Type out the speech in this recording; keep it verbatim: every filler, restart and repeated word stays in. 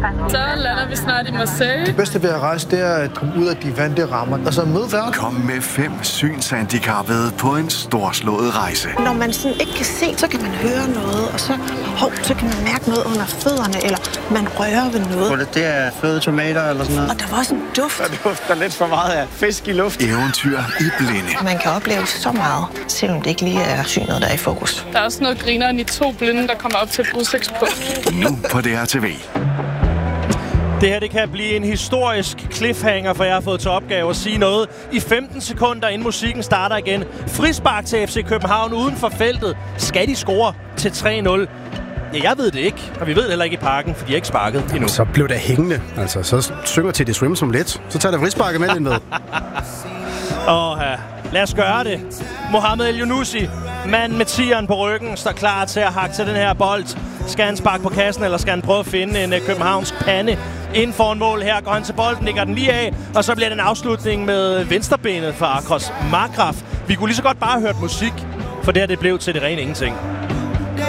Så lander vi snart i Marseille. Det bedste ved at rejse, det er at komme ud af de vante rammer. Og så møde verden. Kom med fem synshandicappede på en storslået rejse. Når man sådan ikke kan se, så kan man høre noget, og så, hov, så kan man mærke noget under fødderne, eller man rører ved noget. Det, det er føde tomater eller sådan noget. Og der var også en duft. Der dufter lidt for meget af fisk i luft. Eventyr i blinde. Man kan opleve så meget, selvom det ikke lige er synet, der er i fokus. Der er også noget grineren i to blinde, der kommer op til et udsigtspunkt. Nu på D R T V. Det her det kan blive en historisk cliffhanger, for jeg har fået til opgave at sige noget i femten sekunder, inden musikken starter igen. Frispark til F C København uden for feltet. Skal de score til tre nul? Ja, jeg ved det ikke, og vi ved det heller ikke i Parken, for de har ikke sparket endnu. Så blev der hængende. Altså, så synger til det swim som let. Så tager der frisparket med den ved. Åh, ja. Lad os gøre det. Mohamed El-Younousi, mand med tieren på ryggen, står klar til at hakke til den her bold. Skal han sparke på kassen, eller skal han prøve at finde en uh, københavnsk pande inden for en mål? Her går han til bolden, lægger den lige af, og så bliver det en afslutning med venstrebenet fra Akros Markgraf. Vi kunne lige så godt bare have hørt musik, for det her det blev til det rene ingenting.